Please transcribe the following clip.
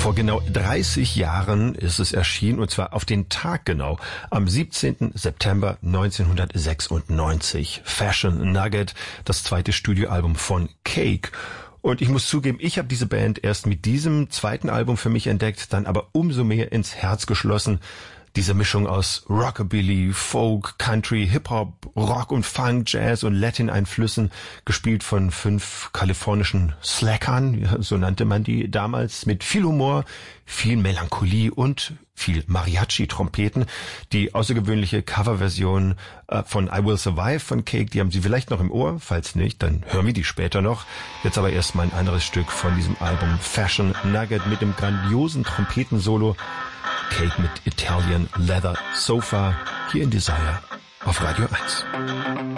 Vor genau 30 Jahren ist es erschienen, und zwar auf den Tag genau, am 17. September 1996. Fashion Nugget, das zweite Studioalbum von Cake. Und ich muss zugeben, ich habe diese Band erst mit diesem zweiten Album für mich entdeckt, dann aber umso mehr ins Herz geschlossen. Diese Mischung aus Rockabilly, Folk, Country, Hip-Hop, Rock und Funk, Jazz und Latin-Einflüssen, gespielt von 5 kalifornischen Slackern, so nannte man die damals, mit viel Humor, viel Melancholie und viel Mariachi-Trompeten. Die außergewöhnliche Coverversion von I Will Survive von Cake, die haben Sie vielleicht noch im Ohr. Falls nicht, dann hören wir die später noch. Jetzt aber erstmal ein anderes Stück von diesem Album Fashion Nugget mit dem grandiosen Trompetensolo. Cake mit Italian Leather Sofa, hier in Desire auf Radio 1.